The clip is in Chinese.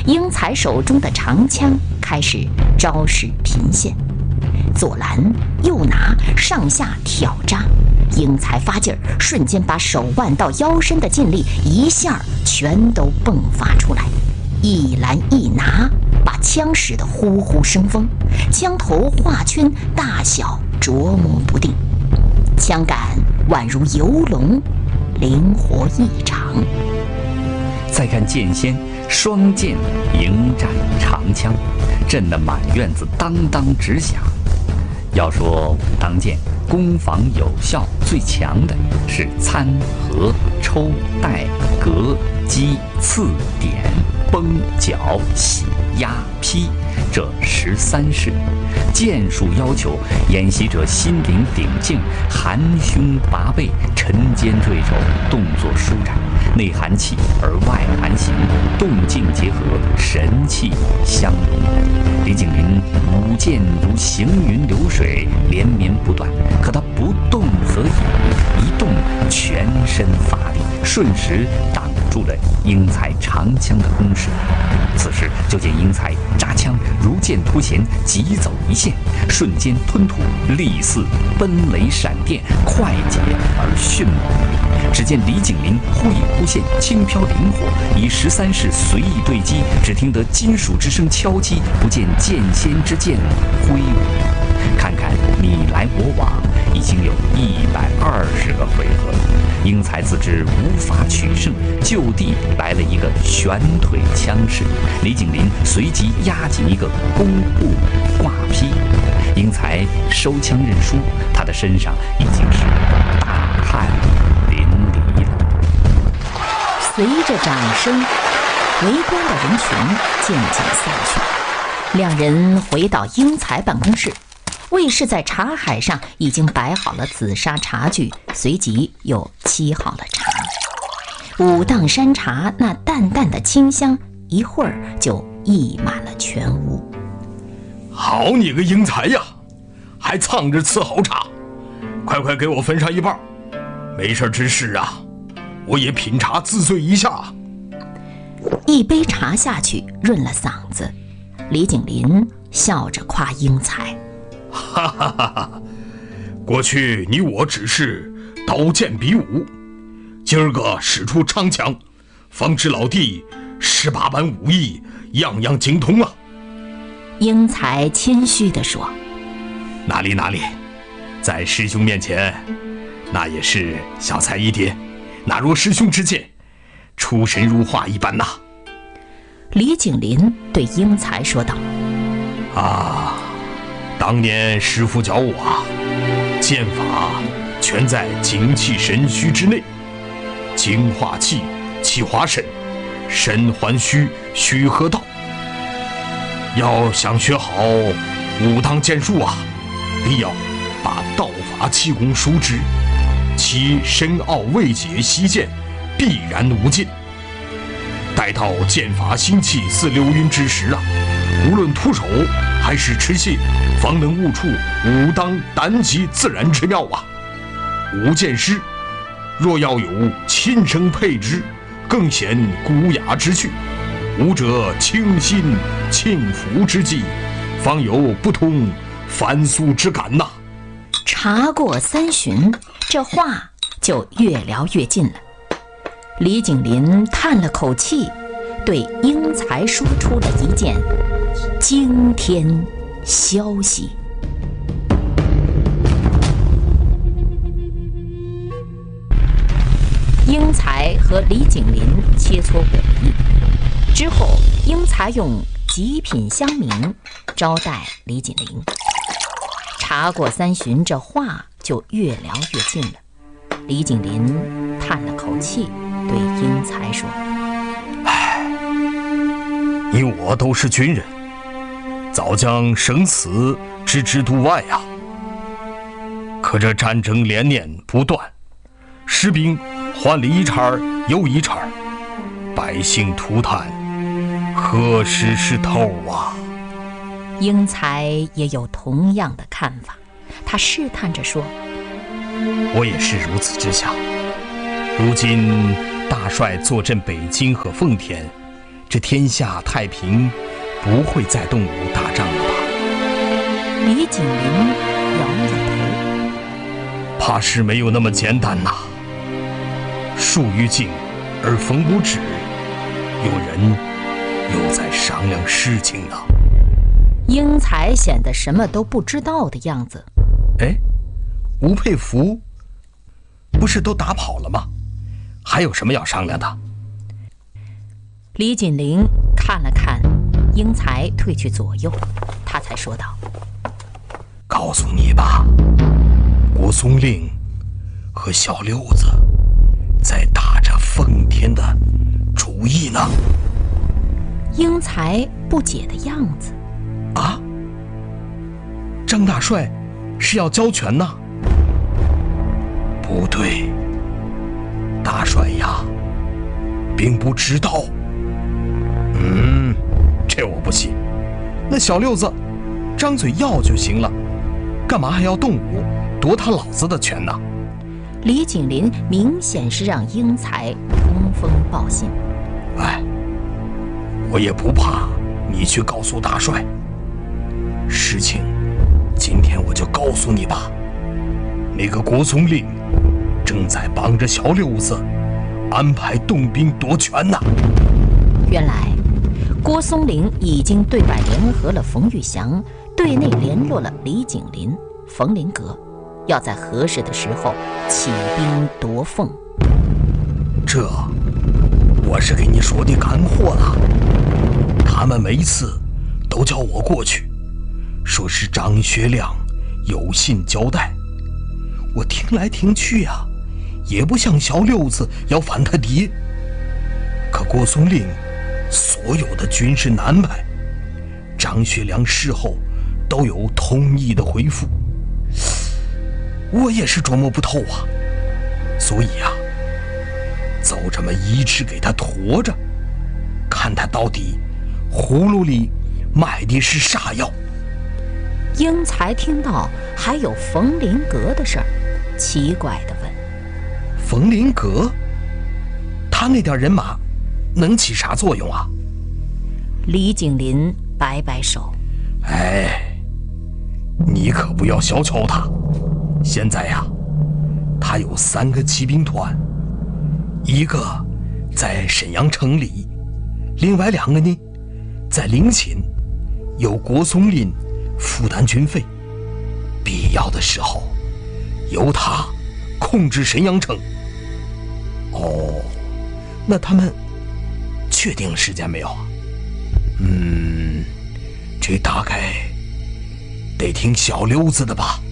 英才手中的长枪开始招式频现，左拦右拿，上下挑扎。英才发劲儿，瞬间把手腕到腰身的劲力一下全都迸发出来，一拦一拿，把枪使得呼呼生风，枪头画圈大小琢磨不定，枪杆宛如游龙，灵活异常。 再看剑仙双剑迎战长枪，震得满院子当当直响。要说武当剑攻防有效最强的是参、合、抽、带、格、击、刺、点、崩、绞、洗、压、劈这13式，剑术要求演习者心灵鼎静，含胸拔背，沉肩坠肘，动作舒展，内含气而外含形，动静结合，神气相融。李景林舞剑如行云流水，连绵不断，可他不动则已，一动全身乏力，瞬时挡住了英才长枪的攻势。此时就见英才扎枪如箭脱弦，急走一线，瞬间吞吐，力似奔雷闪电，快捷而迅猛。只见李景林忽隐忽现，轻飘灵活，以13式随意对击，只听得金属之声敲击，不见剑仙之剑挥舞。看看你来我往，已经有120个回合了。英才自知无法取胜，就地来了一个旋腿枪式，李景林随即压紧一个弓步挂劈。英才收枪认输，他的身上已经是大汗淋漓了。 随着掌声，围观的人群渐渐散去，两人回到英才办公室。卫士在茶海上已经摆好了紫砂茶具，随即又沏好了茶。武当山茶那淡淡的清香，一会儿就溢满了全屋。 好你个英才呀，还藏着伺候茶，快给我分上一半。没事之事啊，我也品茶自醉一下。 一杯茶下去，润了嗓子。李景林笑着夸英才： 哈哈哈哈！过去你我只是刀剑比武，今儿个使出长枪，方知老弟18般武艺样样精通啊。 英才谦虚地说： 哪里，在师兄面前，那也是小菜一碟，哪如师兄之剑，出神入化一般呐。 李景林对英才说道： 啊，当年师父教我啊，剑法全在精气神虚之内，精化气，气化神，神还虚，虚合道。要想学好武当剑术啊，必要把道法气功熟知，其深奥未解习剑，必然无尽。待到剑法心气似流云之时啊，无论徒手还是持械，方能悟出武当单极自然之妙啊。舞剑师若要有亲生配之，更显古雅之趣，舞者清新庆福之际，方有不同凡俗之感呐。 茶过3巡，这话就越聊越近了。李景林叹了口气，对英才说出了一件惊天消息。英才和李景林切磋武艺之后，英才用极品香茗招待李景林。茶过3巡，这话就越聊越近了。李景林叹了口气，对英才说： 唉，你我都是军人，早将生死置之度外啊。可这战争连年不断，士兵换了一茬又一茬，百姓涂炭，何时是头啊？ 英才也有同样的看法，他试探着说： 我也是如此之想。如今大帅坐镇北京和奉天， 这天下太平，不会再动武打仗了吧？ 李景林摇摇头， 怕是没有那么简单呐。树欲静而风不止，有人又在商量事情呢。 英才显得什么都不知道的样子。 哎，吴佩孚不是都打跑了吗？还有什么要商量的？ 李锦麟看了看英才退去左右，他才说道： 告诉你吧，郭松龄和小六子在打着奉天的主意呢。 英才不解的样子。 啊？张大帅是要交权呐？不对，大帅呀，并不知道。这我不信。那小六子张嘴要就行了，干嘛还要动武夺他老子的权呢？ 李景林明显是让英才通风报信。 哎，我也不怕你去告诉大帅。事情今天我就告诉你吧，那个郭松龄正在帮着小六子安排动兵夺权呢。 原来郭松龄已经对外联合了冯玉祥，对内联络了李景林、冯麟阁，要在合适的时候起兵夺凤。 这我是给你说的干货了。他们每次都叫我过去，说是张学良有信交代。我听来听去啊，也不像小六子要反他爹。可郭松龄所有的军事安排，张学良事后都有同意的回复，我也是琢磨不透啊。所以啊，就这么一直给他驮着，看他到底葫芦里卖的是啥药。 英才听到还有冯麟阁的事儿，奇怪地问： 冯麟阁，他那点人马能起啥作用啊？ 李景林摆摆手： 哎，你可不要小瞧他。现在呀，他有3个骑兵团，一个在沈阳城里，另外2个呢在陵寝，由郭松龄负担军费，必要的时候由他控制沈阳城。哦，那他们确定了时间没有啊？这大概得听小六子的吧。